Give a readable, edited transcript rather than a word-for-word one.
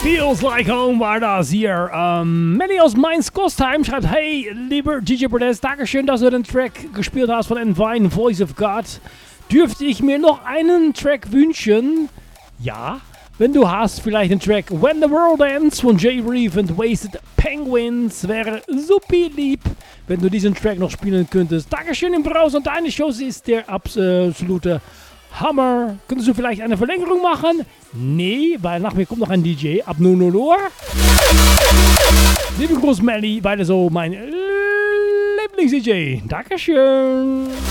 Feels Like Home war das hier. Melly aus Mainz-Kostheim schreibt, hey, lieber DJ Protest, Dankeschön, dass du den Track gespielt hast von Envine, Voice of God. Dürfte ich mir noch einen Track wünschen? Ja, wenn du hast, vielleicht den Track When the World Ends von Jay Reeve and Wasted Penguins. Wäre supi lieb, wenn du diesen Track noch spielen könntest. Dankeschön im Voraus und deine Show ist der absolute Hammer. Könntest du vielleicht eine Verlängerung machen? Nee, weil nach mir kommt noch ein DJ ab 00 Uhr. Liebe Gruß Melly, weiter so mein Lieblings-DJ. Dankeschön.